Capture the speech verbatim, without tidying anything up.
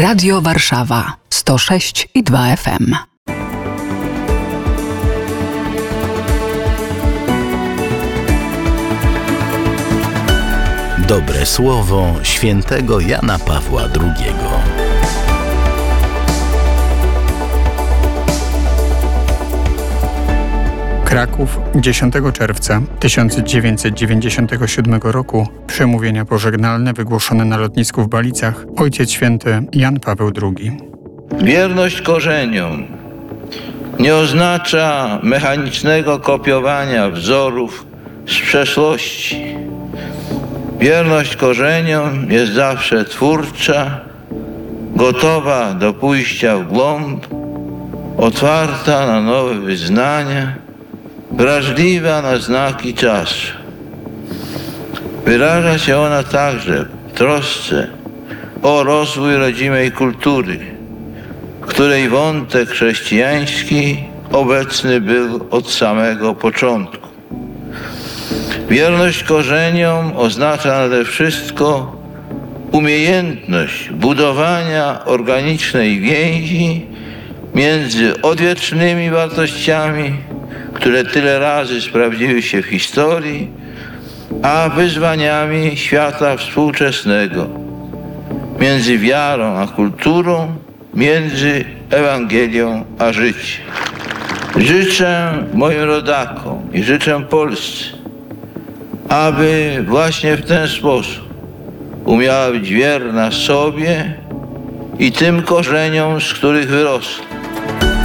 Radio Warszawa sto sześć i dwa F M. Dobre słowo świętego Jana Pawła drugiego. Kraków, dziesiątego czerwca tysiąc dziewięćset dziewięćdziesiątego siódmego roku. Przemówienia pożegnalne wygłoszone na lotnisku w Balicach. Ojciec Święty Jan Paweł drugi. Wierność korzeniom nie oznacza mechanicznego kopiowania wzorów z przeszłości. Wierność korzeniom jest zawsze twórcza, gotowa do pójścia w głąb, otwarta na nowe wyznania, wrażliwa na znaki czasu. Wyraża się ona także w trosce o rozwój rodzimej kultury, w której wątek chrześcijański obecny był od samego początku. Wierność korzeniom oznacza nade wszystko umiejętność budowania organicznej więzi między odwiecznymi wartościami, które tyle razy sprawdziły się w historii, a wyzwaniami świata współczesnego, między wiarą a kulturą, między Ewangelią a życiem. Życzę moim rodakom i życzę Polsce, aby właśnie w ten sposób umiała być wierna sobie i tym korzeniom, z których wyrosła.